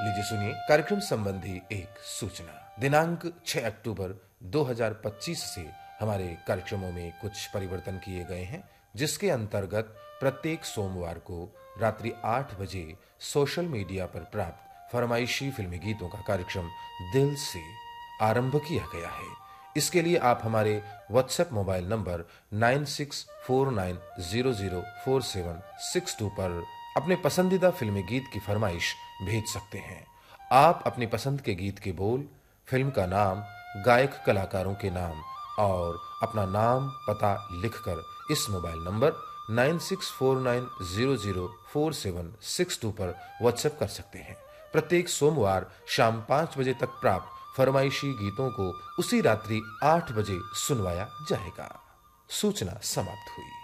लीजिए सुनिए कार्यक्रम संबंधी एक सूचना। दिनांक 6 अक्टूबर 2025 से हमारे कार्यक्रमों में कुछ परिवर्तन किए गए हैं, जिसके अंतर्गत प्रत्येक सोमवार को रात्रि 8 बजे सोशल मीडिया पर प्राप्त फरमाइशी फिल्मी गीतों का कार्यक्रम दिल से आरंभ किया गया है। इसके लिए आप हमारे व्हाट्सएप मोबाइल नंबर 9649004762 पर अपने पसंदीदा फिल्मी गीत की फरमाइश भेज सकते हैं। आप अपनी पसंद के गीत के बोल, फिल्म का नाम, गायक कलाकारों के नाम और अपना नाम पता लिखकर इस मोबाइल नंबर 9649004762 पर व्हाट्सएप कर सकते हैं। प्रत्येक सोमवार शाम 5 बजे तक प्राप्त फरमाइशी गीतों को उसी रात्रि 8 बजे सुनवाया जाएगा। सूचना समाप्त हुई।